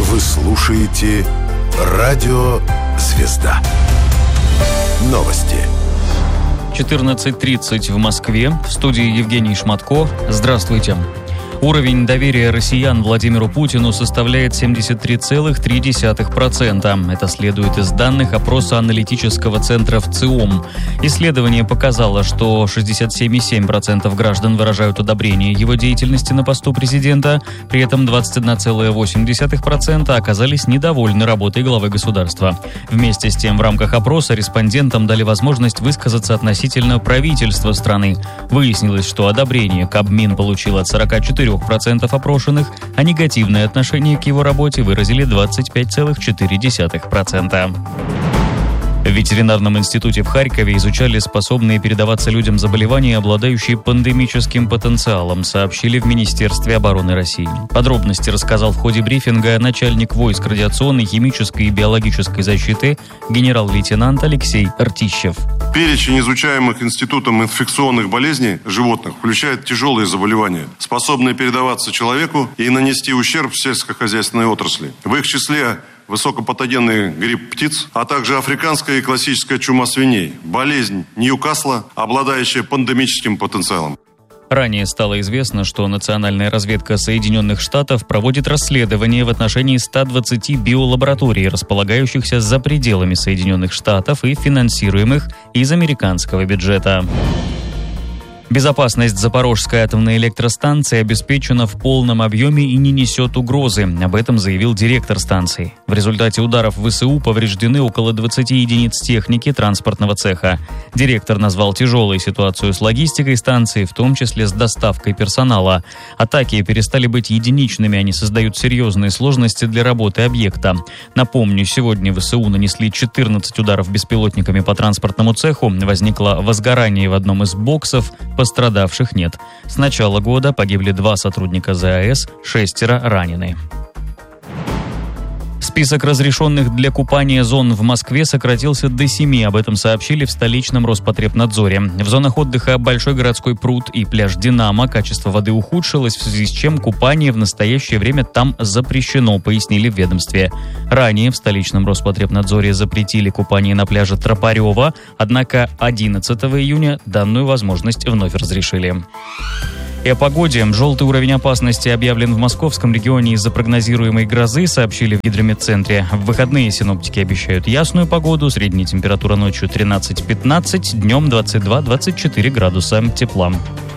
Вы слушаете «Радио Звезда». Новости. 14:30 в Москве. В студии Евгений Шматко. Здравствуйте. Уровень доверия россиян Владимиру Путину составляет 73,3%. Это следует из данных опроса аналитического центра ВЦИОМ. Исследование показало, что 67,7% граждан выражают одобрение его деятельности на посту президента, при этом 21,8% оказались недовольны работой главы государства. Вместе с тем, в рамках опроса респондентам дали возможность высказаться относительно правительства страны. Выяснилось, что одобрение Кабмин получил от 44% опрошенных, а негативное отношение к его работе выразили 25,4%. В ветеринарном институте в Харькове изучали способные передаваться людям заболевания, обладающие пандемическим потенциалом, сообщили в Министерстве обороны России. Подробности рассказал в ходе брифинга начальник войск радиационной, химической и биологической защиты генерал-лейтенант Алексей Артищев. Перечень изучаемых Институтом инфекционных болезней животных включает тяжелые заболевания, способные передаваться человеку и нанести ущерб в сельскохозяйственной отрасли. В их числе высокопатогенный грипп птиц, а также африканская и классическая чума свиней, болезнь Ньюкасла, обладающая пандемическим потенциалом. Ранее стало известно, что Национальная разведка Соединенных Штатов проводит расследование в отношении 120 биолабораторий, располагающихся за пределами Соединенных Штатов и финансируемых из американского бюджета. Безопасность Запорожской атомной электростанции обеспечена в полном объеме и не несет угрозы. Об этом заявил директор станции. В результате ударов ВСУ повреждены около 20 единиц техники транспортного цеха. Директор назвал тяжелой ситуацию с логистикой станции, в том числе с доставкой персонала. Атаки перестали быть единичными, они создают серьезные сложности для работы объекта. Напомню, сегодня ВСУ нанесли 14 ударов беспилотниками по транспортному цеху. Возникло возгорание в одном из боксов. Пострадавших нет. С начала года погибли 2 сотрудника ЗАЭС, 6 ранены. Список разрешенных для купания зон в Москве сократился до 7. Об этом сообщили в столичном Роспотребнадзоре. В зонах отдыха Большой городской пруд и пляж «Динамо» качество воды ухудшилось, в связи с чем купание в настоящее время там запрещено, пояснили в ведомстве. Ранее в столичном Роспотребнадзоре запретили купание на пляже Тропарева, однако 11 июня данную возможность вновь разрешили. И о погоде. Желтый уровень опасности объявлен в московском регионе из-за прогнозируемой грозы, сообщили в гидрометцентре. В выходные синоптики обещают ясную погоду. Средняя температура ночью 13-15, днем 22-24 градуса тепла.